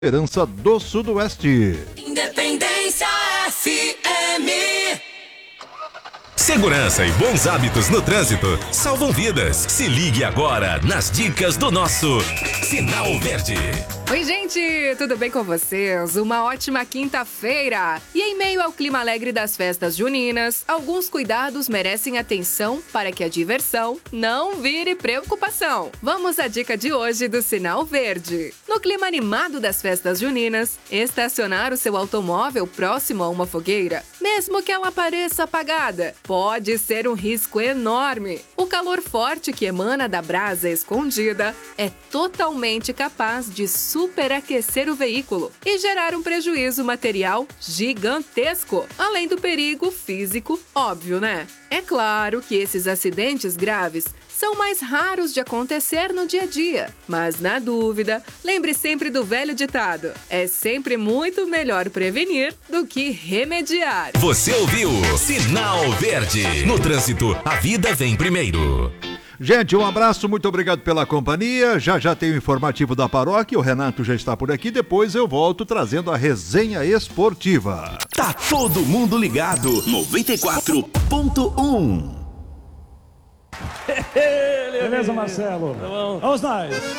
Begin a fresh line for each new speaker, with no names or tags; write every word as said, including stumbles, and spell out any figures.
Esperança do Sudoeste.
Independência F M.
Segurança e bons hábitos no trânsito salvam vidas. Se ligue agora nas dicas do nosso Sinal Verde.
Oi, gente, tudo bem com vocês? Uma ótima quinta-feira! E em meio ao clima alegre das festas juninas, alguns cuidados merecem atenção para que a diversão não vire preocupação. Vamos à dica de hoje do Sinal Verde. No clima animado das festas juninas, estacionar o seu automóvel próximo a uma fogueira, mesmo que ela pareça apagada, pode ser um risco enorme. O calor forte que emana da brasa escondida é totalmente capaz de superaquecer o veículo e gerar um prejuízo material gigantesco, além do perigo físico, óbvio, né? É claro que esses acidentes graves são mais raros de acontecer no dia a dia, mas na dúvida, lembre sempre do velho ditado: é sempre muito melhor prevenir do que remediar.
Você ouviu Sinal Verde. No trânsito, a vida vem primeiro.
Gente, um abraço, muito obrigado pela companhia. Já já tem o informativo da paróquia, o Renato já está por aqui. Depois eu volto trazendo a resenha esportiva.
Tá todo mundo ligado, noventa e quatro ponto um.
Beleza, Marcelo? Tá bom. Vamos nós.